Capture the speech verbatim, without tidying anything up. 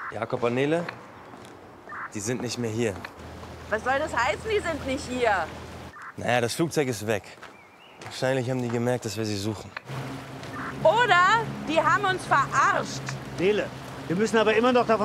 Jakob und Nele, die sind nicht mehr hier. Was soll das heißen, die sind nicht hier? Naja, das Flugzeug ist weg. Wahrscheinlich haben die gemerkt, dass wir sie suchen. Oder die haben uns verarscht. Nele, wir müssen aber immer noch davon